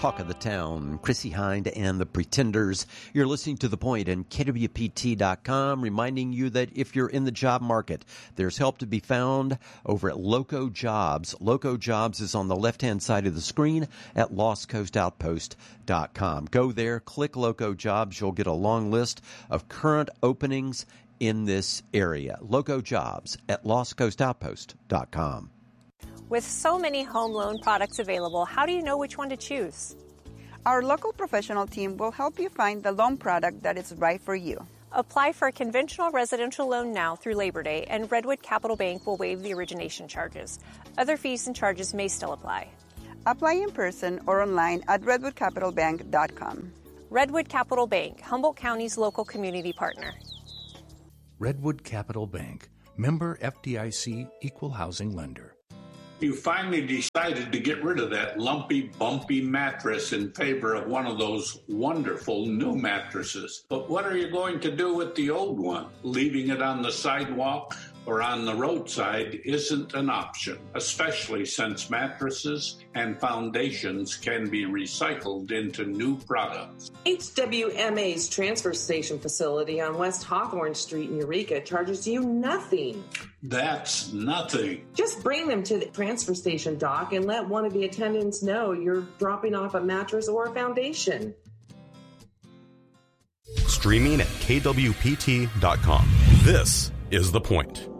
Talk of the Town, Chrissy Hind and the Pretenders. You're listening to The Point and KWPT.com, reminding you that if you're in the job market, there's help to be found over at Loco Jobs. Loco Jobs is on the left-hand side of the screen at LostCoastOutpost.com. Go there, click Loco Jobs. You'll get a long list of current openings in this area. Loco Jobs at LostCoastOutpost.com. With so many home loan products available, how do you know which one to choose? Our local professional team will help you find the loan product that is right for you. Apply for a conventional residential loan now through Labor Day, and Redwood Capital Bank will waive the origination charges. Other fees and charges may still apply. Apply in person or online at redwoodcapitalbank.com. Redwood Capital Bank, Humboldt County's local community partner. Redwood Capital Bank, member FDIC, equal housing lender. You finally decided to get rid of that lumpy, bumpy mattress in favor of one of those wonderful new mattresses. But what are you going to do with the old one? Leaving it on the sidewalk or on the roadside isn't an option, especially since mattresses and foundations can be recycled into new products. HWMA's transfer station facility on West Hawthorne Street in Eureka charges you nothing. That's nothing. Just bring them to the transfer station dock and let one of the attendants know you're dropping off a mattress or a foundation. Streaming at KWPT.com. This is The Point.